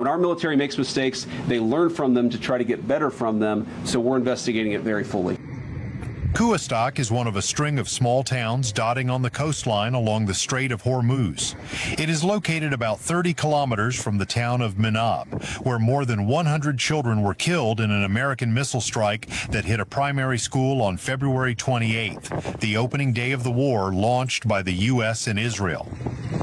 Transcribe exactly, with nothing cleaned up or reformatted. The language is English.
When our military makes mistakes, they learn from them to try to get better from them, so we're investigating it very fully. Kuwastok is one of a string of small towns dotting on the coastline along the Strait of Hormuz. It is located about thirty kilometers from the town of Minab, where more than one hundred children were killed in an American missile strike that hit a primary school on February twenty-eighth, the opening day of the war launched by the U S and Israel.